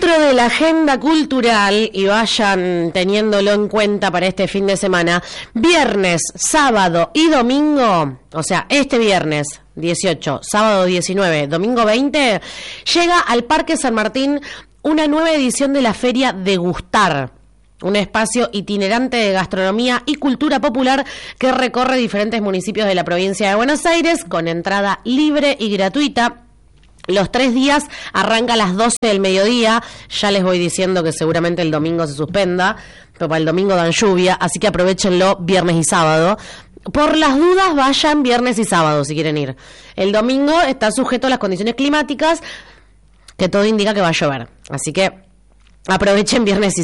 Dentro de la agenda cultural, y vayan teniéndolo en cuenta para este fin de semana, viernes, sábado y domingo, o sea, este viernes 18, sábado 19, domingo 20, llega al Parque San Martín una nueva edición de la Feria Degustar, un espacio itinerante de gastronomía y cultura popular que recorre diferentes municipios de la provincia de Buenos Aires con entrada libre y gratuita. Los 3 días arranca a las 12 del mediodía, ya les voy diciendo que seguramente el domingo se suspenda, pero para el domingo dan lluvia, así que aprovechenlo viernes y sábado. Por las dudas vayan viernes y sábado si quieren ir. El domingo está sujeto a las condiciones climáticas, que todo indica que va a llover, así que aprovechen viernes y